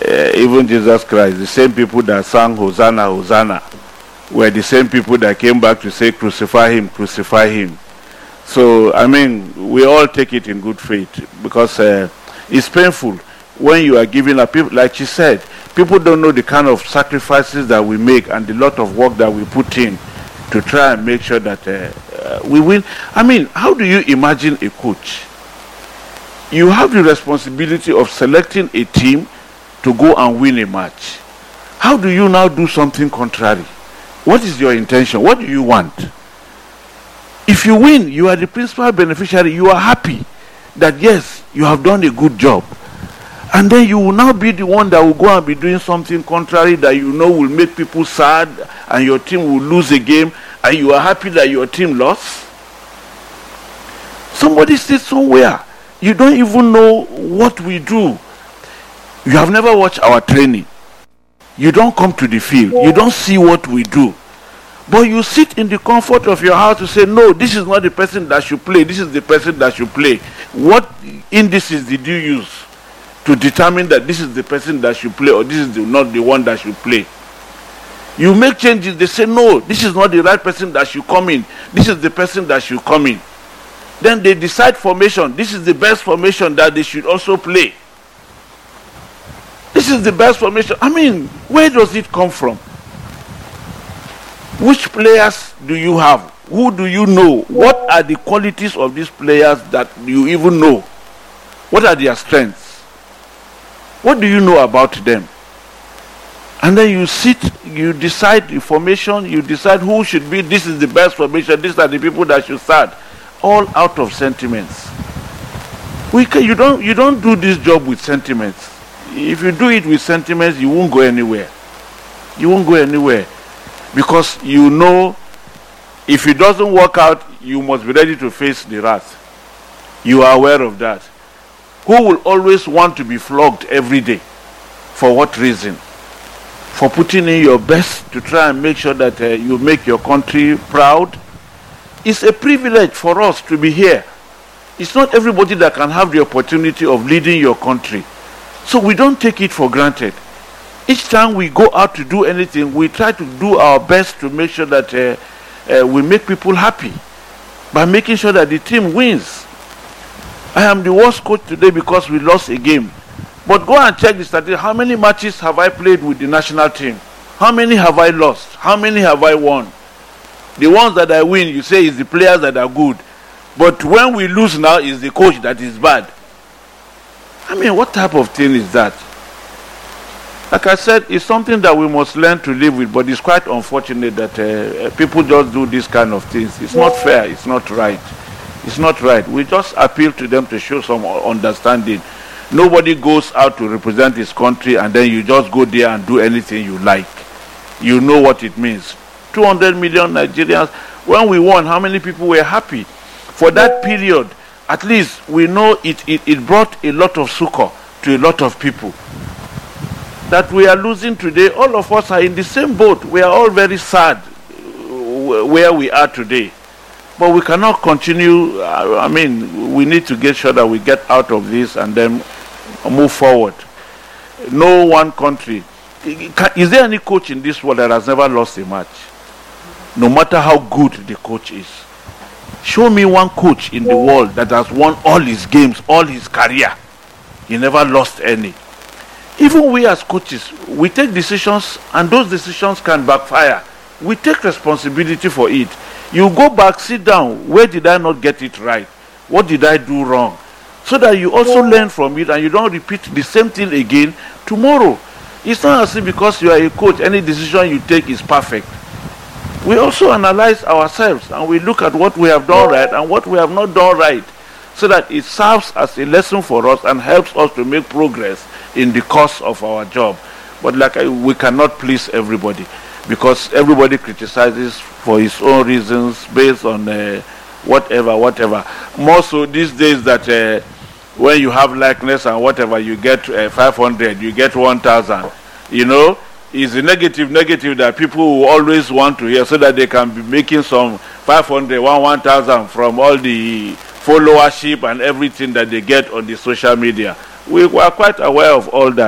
even Jesus Christ, the same people that sang Hosanna, Hosanna, were the same people that came back to say, crucify him, crucify him. So, I mean, we all take it in good faith, because it's painful when you are giving up. People, like she said, people don't know the kind of sacrifices that we make and the lot of work that we put in to try and make sure that we win. I mean, how do you imagine a coach? You have the responsibility of selecting a team to go and win a match. How do you now do something contrary? What is your intention? What do you want? If you win, you are the principal beneficiary. You are happy that yes, you have done a good job. And then you will now be the one that will go and be doing something contrary that you know will make people sad, and your team will lose a game, and you are happy that your team lost. Somebody said somewhere, you don't even know what we do. You have never watched our training. You don't come to the field. You don't see what we do. But you sit in the comfort of your house to say, no, this is not the person that should play. This is the person that should play. What indices did you use to determine that this is the person that should play, or this is not the one that should play? You make changes. They say, no, this is not the right person that should come in. This is the person that should come in. Then they decide formation. This is the best formation that they should also play. This is the best formation. I mean, where does it come from? Which players do you have? Who do you know? What are the qualities of these players that you even know? What are their strengths? What do you know about them? And then you sit, you decide the formation, you decide who should be, this is the best formation, these are the people that should start. All out of sentiments. You don't do this job with sentiments. If you do it with sentiments, you won't go anywhere. You won't go anywhere. Because you know, if it doesn't work out, you must be ready to face the wrath. You are aware of that. Who will always want to be flogged every day? For what reason? For putting in your best to try and make sure that you make your country proud. It's a privilege for us to be here. It's not everybody that can have the opportunity of leading your country. So we don't take it for granted. Each time we go out to do anything, we try to do our best to make sure that we make people happy by making sure that the team wins. I am the worst coach today because we lost a game. But go and check the statistics. How many matches have I played with the national team? How many have I lost? How many have I won? The ones that I win, you say, is the players that are good. But when we lose now, it's the coach that is bad. I mean, what type of thing is that? Like I said, it's something that we must learn to live with, but it's quite unfortunate that people just do these kind of things. It's not fair. It's not right. It's not right. We just appeal to them to show some understanding. Nobody goes out to represent his country and then you just go there and do anything you like. You know what it means. 200 million Nigerians. When we won, how many people were happy? For that period, at least we know it brought a lot of succor to a lot of people. That we are losing today, all of us are in the same boat. We are all very sad where we are today. But we cannot continue. I mean, we need to get sure that we get out of this and then move forward. No one country. Is there any coach in this world that has never lost a match? No matter how good the coach is. Show me one coach in the world that has won all his games, all his career. He never lost any. Even we as coaches, we take decisions and those decisions can backfire. We take responsibility for it. You go back, sit down. Where did I not get it right? What did I do wrong? So that you also learn from it and you don't repeat the same thing again tomorrow. It's not as if because you are a coach, any decision you take is perfect. We also analyze ourselves and we look at what we have done right and what we have not done right, so that it serves as a lesson for us and helps us to make progress in the course of our job. But we cannot please everybody, because everybody criticizes for his own reasons based on whatever. More so these days that when you have likeness and whatever, you get 500, you get 1,000. You know, it's a negative that people will always want to hear, so that they can be making some 500, 1,000 from all the followership and everything that they get on the social media. We are quite aware of all that.